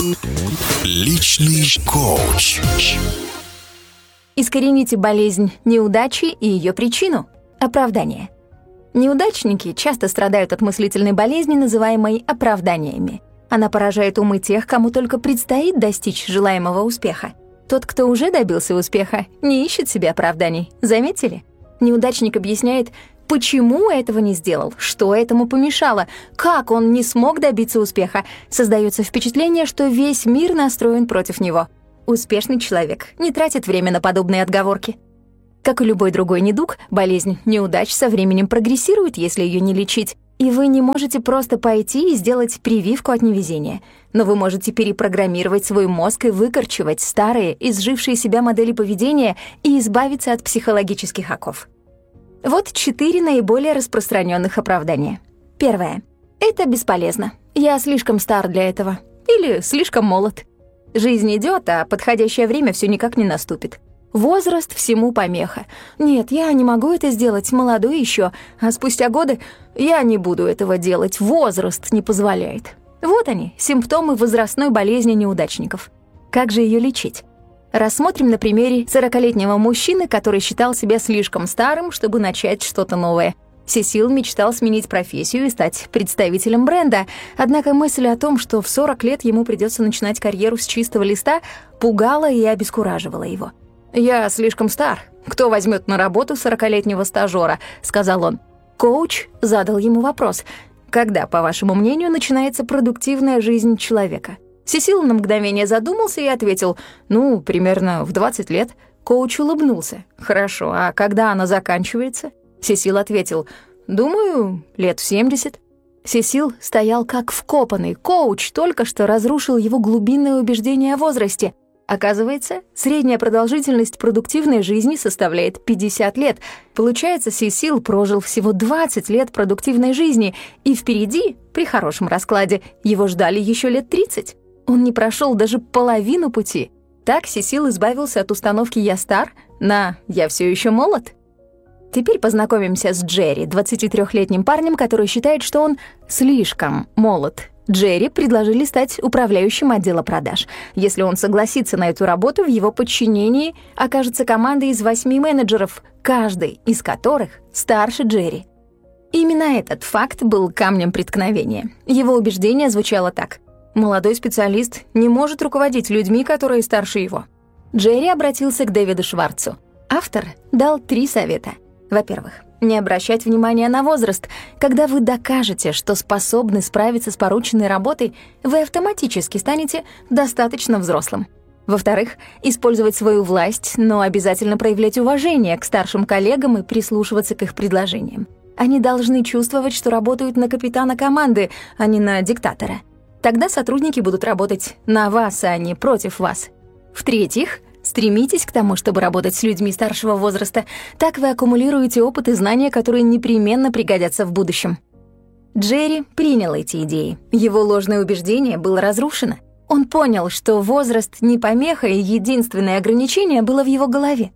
Личный коуч. Искорените болезнь неудачи и ее причину — оправдание. Неудачники часто страдают от мыслительной болезни, называемой оправданиями. Она поражает умы тех, кому только предстоит достичь желаемого успеха. Тот, кто уже добился успеха, не ищет себе оправданий. Заметили? Неудачник объясняет, почему этого не сделал, что этому помешало, как он не смог добиться успеха. Создается впечатление, что весь мир настроен против него. Успешный человек не тратит время на подобные отговорки. Как и любой другой недуг, болезнь неудач со временем прогрессирует, если ее не лечить. И вы не можете просто пойти и сделать прививку от невезения. Но вы можете перепрограммировать свой мозг и выкорчевать старые, изжившие себя модели поведения и избавиться от психологических оков. Вот 4 наиболее распространенных оправдания. Первое. Это бесполезно. Я слишком стар для этого. Или слишком молод. Жизнь идет, а подходящее время все никак не наступит. Возраст всему помеха. Нет, я не могу это сделать, молодой еще. А спустя годы я не буду этого делать, возраст не позволяет. Вот они, симптомы возрастной болезни неудачников. Как же ее лечить? Рассмотрим на примере 40-летнего мужчины, который считал себя слишком старым, чтобы начать что-то новое. Сесил мечтал сменить профессию и стать представителем бренда, однако мысль о том, что в 40 лет ему придется начинать карьеру с чистого листа, пугала и обескураживала его. «Я слишком стар. Кто возьмет на работу 40-летнего стажёра?» — сказал он. Коуч задал ему вопрос. «Когда, по вашему мнению, начинается продуктивная жизнь человека?» Сесил на мгновение задумался и ответил, примерно в 20 лет. Коуч улыбнулся. «Хорошо, а когда она заканчивается?» Сесил ответил, «Думаю, лет в 70». Сесил стоял как вкопанный. Коуч только что разрушил его глубинное убеждение о возрасте. Оказывается, средняя продолжительность продуктивной жизни составляет 50 лет. Получается, Сесил прожил всего 20 лет продуктивной жизни, и впереди, при хорошем раскладе, его ждали еще лет 30. Он не прошел даже половину пути. Так Сесил избавился от установки «я стар» на «я все еще молод». Теперь познакомимся с Джерри, 23-летним парнем, который считает, что он слишком молод. Джерри предложили стать управляющим отдела продаж. Если он согласится на эту работу, в его подчинении окажется команда из 8 менеджеров, каждый из которых старше Джерри. Именно этот факт был камнем преткновения. Его убеждение звучало так. Молодой специалист не может руководить людьми, которые старше его. Джерри обратился к Дэвиду Шварцу. Автор дал 3 совета. Во-первых, не обращать внимания на возраст. Когда вы докажете, что способны справиться с порученной работой, вы автоматически станете достаточно взрослым. Во-вторых, использовать свою власть, но обязательно проявлять уважение к старшим коллегам и прислушиваться к их предложениям. Они должны чувствовать, что работают на капитана команды, а не на диктатора. Тогда сотрудники будут работать на вас, а не против вас. В-третьих, стремитесь к тому, чтобы работать с людьми старшего возраста. Так вы аккумулируете опыт и знания, которые непременно пригодятся в будущем. Джерри принял эти идеи. Его ложное убеждение было разрушено. Он понял, что возраст не помеха, и единственное ограничение было в его голове.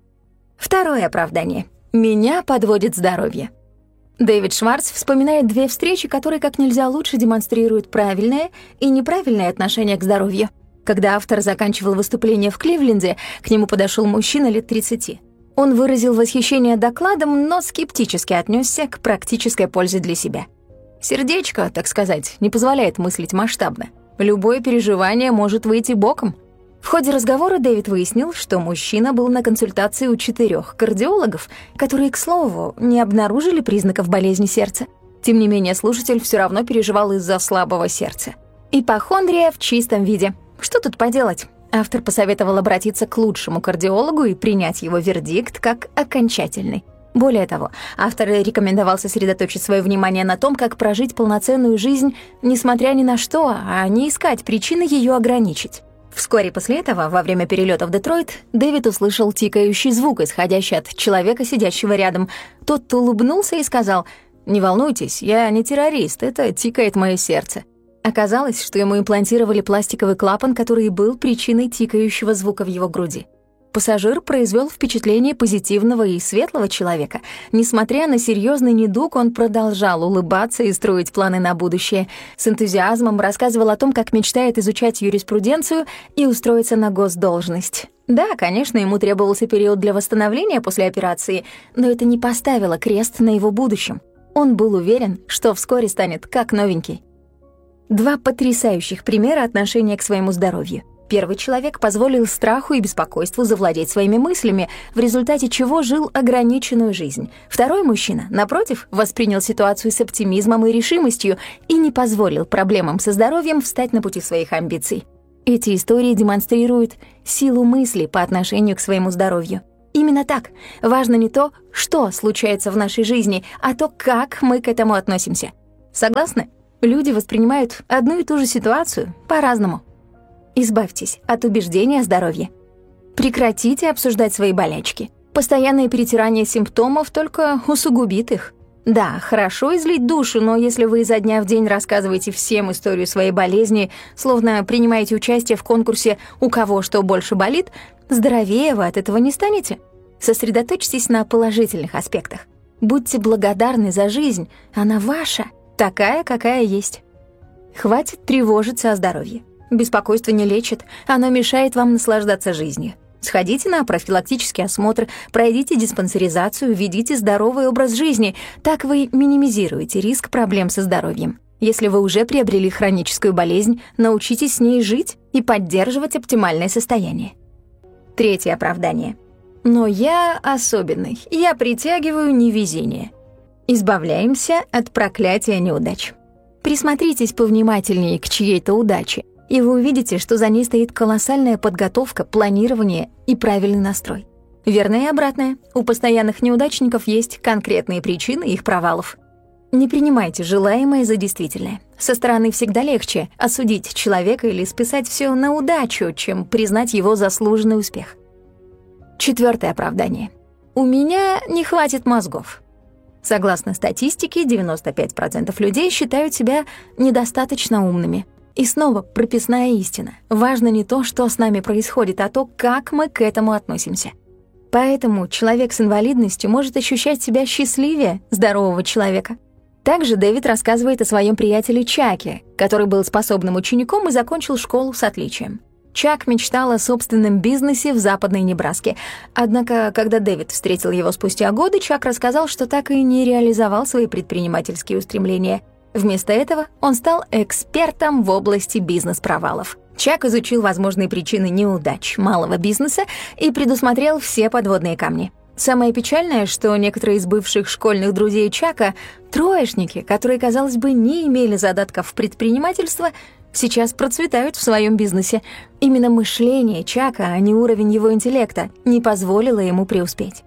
Второе оправдание. «Меня подводит здоровье». Дэвид Шварц вспоминает 2 встречи, которые как нельзя лучше демонстрируют правильное и неправильное отношение к здоровью. Когда автор заканчивал выступление в Кливленде, к нему подошел мужчина лет 30. Он выразил восхищение докладом, но скептически отнесся к практической пользе для себя. Сердечко, так сказать, не позволяет мыслить масштабно. Любое переживание может выйти боком. В ходе разговора Дэвид выяснил, что мужчина был на консультации у 4 кардиологов, которые, к слову, не обнаружили признаков болезни сердца. Тем не менее, слушатель все равно переживал из-за слабого сердца. Ипохондрия в чистом виде. Что тут поделать? Автор посоветовал обратиться к лучшему кардиологу и принять его вердикт как окончательный. Более того, автор рекомендовал сосредоточить свое внимание на том, как прожить полноценную жизнь, несмотря ни на что, а не искать причины ее ограничить. Вскоре после этого, во время перелета в Детройт, Дэвид услышал тикающий звук, исходящий от человека, сидящего рядом. Тот улыбнулся и сказал: «Не волнуйтесь, я не террорист, это тикает мое сердце». Оказалось, что ему имплантировали пластиковый клапан, который и был причиной тикающего звука в его груди. Пассажир произвел впечатление позитивного и светлого человека. Несмотря на серьезный недуг, он продолжал улыбаться и строить планы на будущее. С энтузиазмом рассказывал о том, как мечтает изучать юриспруденцию и устроиться на госдолжность. Да, конечно, ему требовался период для восстановления после операции, но это не поставило крест на его будущем. Он был уверен, что вскоре станет как новенький. 2 потрясающих примера отношения к своему здоровью. Первый человек позволил страху и беспокойству завладеть своими мыслями, в результате чего жил ограниченную жизнь. Второй мужчина, напротив, воспринял ситуацию с оптимизмом и решимостью и не позволил проблемам со здоровьем встать на пути своих амбиций. Эти истории демонстрируют силу мысли по отношению к своему здоровью. Именно так. Важно не то, что случается в нашей жизни, а то, как мы к этому относимся. Согласны? Люди воспринимают одну и ту же ситуацию по-разному. Избавьтесь от убеждения о здоровье. Прекратите обсуждать свои болячки. Постоянное перетирание симптомов только усугубит их. Да, хорошо излить душу, но если вы изо дня в день рассказываете всем историю своей болезни, словно принимаете участие в конкурсе «У кого что больше болит», здоровее вы от этого не станете. Сосредоточьтесь на положительных аспектах. Будьте благодарны за жизнь, она ваша, такая, какая есть. Хватит тревожиться о здоровье. Беспокойство не лечит, оно мешает вам наслаждаться жизнью. Сходите на профилактический осмотр, пройдите диспансеризацию, ведите здоровый образ жизни. Так вы минимизируете риск проблем со здоровьем. Если вы уже приобрели хроническую болезнь, научитесь с ней жить и поддерживать оптимальное состояние. Третье оправдание. Но я особенный, я притягиваю невезение. Избавляемся от проклятия неудач. Присмотритесь повнимательнее к чьей-то удаче, и вы увидите, что за ней стоит колоссальная подготовка, планирование и правильный настрой. Верно и обратное. У постоянных неудачников есть конкретные причины их провалов. Не принимайте желаемое за действительное. Со стороны всегда легче осудить человека или списать все на удачу, чем признать его заслуженный успех. Четвертое оправдание. У меня не хватит мозгов. Согласно статистике, 95% людей считают себя недостаточно умными. И снова прописная истина. Важно не то, что с нами происходит, а то, как мы к этому относимся. Поэтому человек с инвалидностью может ощущать себя счастливее здорового человека. Также Дэвид рассказывает о своем приятеле Чаке, который был способным учеником и закончил школу с отличием. Чак мечтал о собственном бизнесе в Западной Небраске. Однако, когда Дэвид встретил его спустя годы, Чак рассказал, что так и не реализовал свои предпринимательские устремления. Вместо этого он стал экспертом в области бизнес-провалов. Чак изучил возможные причины неудач малого бизнеса и предусмотрел все подводные камни. Самое печальное, что некоторые из бывших школьных друзей Чака, троечники, которые, казалось бы, не имели задатков в предпринимательство, сейчас процветают в своем бизнесе. Именно мышление Чака, а не уровень его интеллекта, не позволило ему преуспеть.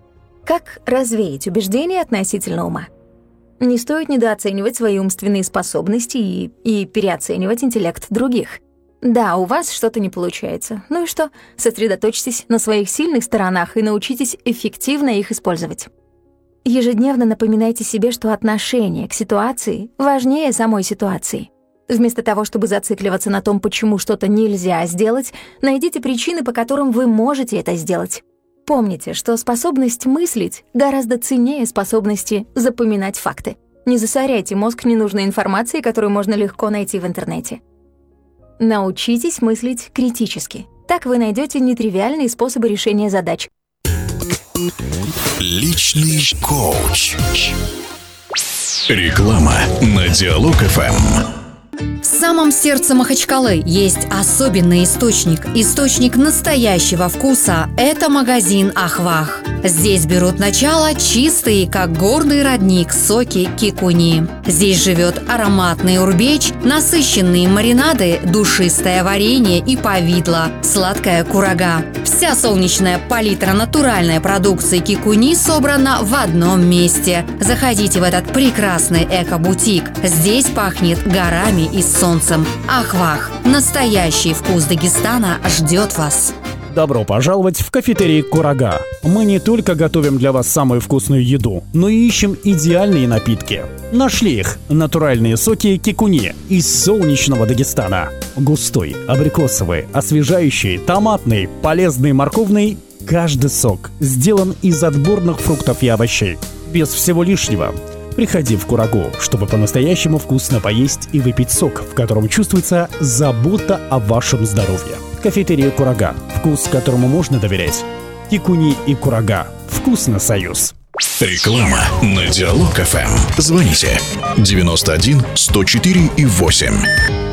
Как развеять убеждения относительно ума? Не стоит недооценивать свои умственные способности и переоценивать интеллект других. Да, у вас что-то не получается. Ну и что? Сосредоточьтесь на своих сильных сторонах и научитесь эффективно их использовать. Ежедневно напоминайте себе, что отношение к ситуации важнее самой ситуации. Вместо того, чтобы зацикливаться на том, почему что-то нельзя сделать, найдите причины, по которым вы можете это сделать. Помните, что способность мыслить гораздо ценнее способности запоминать факты. Не засоряйте мозг ненужной информацией, которую можно легко найти в интернете. Научитесь мыслить критически. Так вы найдете нетривиальные способы решения задач. Личный коуч. Реклама на Диалог ФМ. В самом сердце Махачкалы есть особенный источник настоящего вкуса – это магазин «Ахвах». Здесь берут начало чистые, как горный родник, соки кикуни. Здесь живет ароматный урбеч, насыщенные маринады, душистое варенье и повидло, сладкая курага. Вся солнечная палитра натуральной продукции кикуни собрана в одном месте. Заходите в этот прекрасный эко-бутик. Здесь пахнет горами и солнцем. «Ахвах» – настоящий вкус Дагестана ждет вас. Добро пожаловать в кафетерий «Курага». Мы не только готовим для вас самую вкусную еду, но и ищем идеальные напитки. Нашли их – натуральные соки кикуни из солнечного Дагестана. Густой, абрикосовый, освежающий, томатный, полезный, морковный – каждый сок сделан из отборных фруктов и овощей. Без всего лишнего. Приходи в Курагу, чтобы по-настоящему вкусно поесть и выпить сок, в котором чувствуется забота о вашем здоровье. Кафетерия «Курага». Вкус, которому можно доверять. Кикуни и Курага. Вкусно, союз. Реклама на Диалог ФМ. Звоните 91 104 и 8.